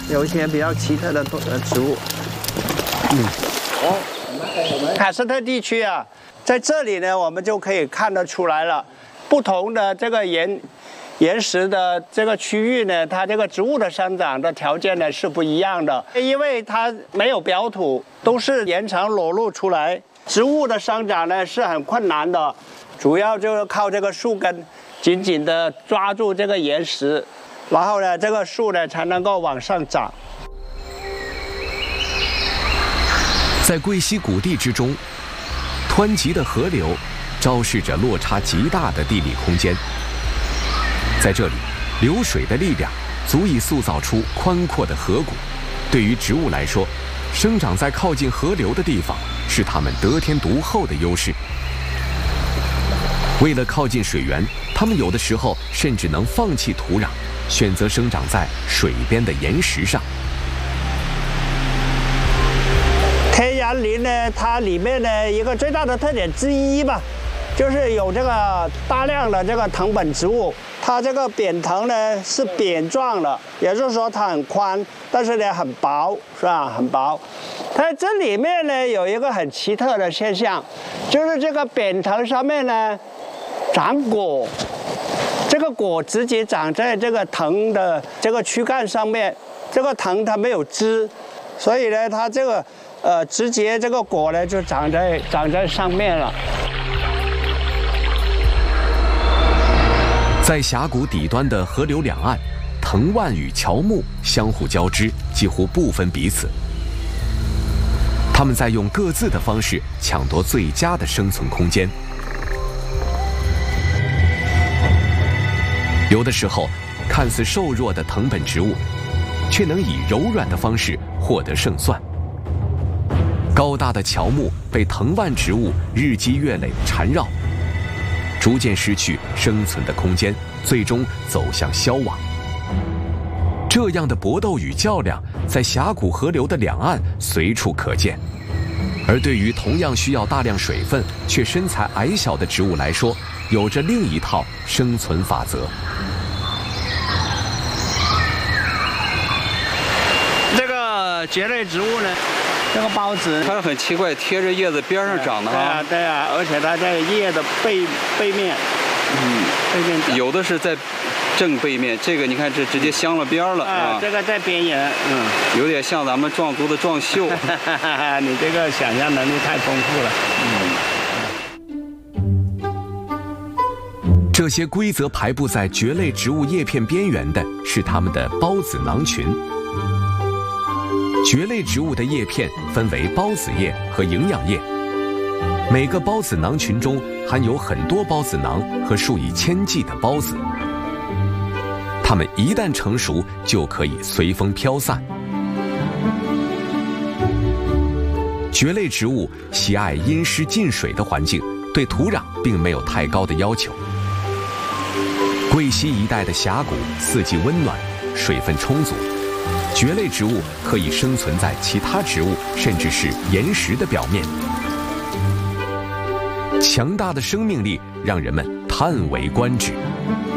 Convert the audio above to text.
有一些比较奇特的植物。喀斯特地区啊，在这里呢，我们就可以看得出来了，不同的这个岩石的这个区域呢，它这个植物的生长的条件呢是不一样的，因为它没有表土，都是岩层裸露出来，植物的生长呢是很困难的，主要就是靠这个树根紧紧的抓住这个岩石，然后呢，这个树呢才能够往上长。 在贵溪谷地之中，湍急的河流昭示着落差极大的地理空间。在这里，流水的力量足以塑造出宽阔的河谷。对于植物来说，生长在靠近河流的地方是它们得天独厚的优势。为了靠近水源，它们有的时候甚至能放弃土壤，选择生长在水边的岩石上。 天然林呢，它里面的一个最大的特点之一吧，就是有这个大量的这个藤本植物。它这个扁藤呢是扁状的，也就是说它很宽，但是呢很薄，是吧？很薄。它这里面呢有一个很奇特的现象，就是这个扁藤上面呢长果，这个果直接长在这个藤的这个躯干上面。这个藤它没有枝，所以呢它这个直接这个果呢就长在上面了。 在峡谷底端的河流两岸，藤蔓与乔木相互交织，几乎不分彼此。它们在用各自的方式抢夺最佳的生存空间。有的时候，看似瘦弱的藤本植物，却能以柔软的方式获得胜算。高大的乔木被藤蔓植物日积月累缠绕，逐渐失去生存的空间，最终走向消亡。这样的搏斗与较量，在峡谷河流的两岸随处可见。而对于同样需要大量水分却身材矮小的植物来说，有着另一套生存法则。 这个蕨类植物呢，这个孢子， 它很奇怪，贴着叶子边上长的哈。 对啊，而且它在叶的背面，背面长。 有的是在正背面，这个你看这直接镶了边了啊。 这个在边缘， 有点像咱们壮族的壮绣。 你这个想象能力太丰富了。 这些规则排布在蕨类植物叶片边缘的是它们的孢子囊群。蕨类植物的叶片分为孢子叶和营养叶，每个孢子囊群中含有很多孢子囊和数以千计的孢子，它们一旦成熟就可以随风飘散。蕨类植物喜爱阴湿浸水的环境，对土壤并没有太高的要求。贵溪一带的峡谷四季温暖，水分充足，蕨类植物可以生存在其他植物甚至是岩石的表面。强大的生命力让人们叹为观止。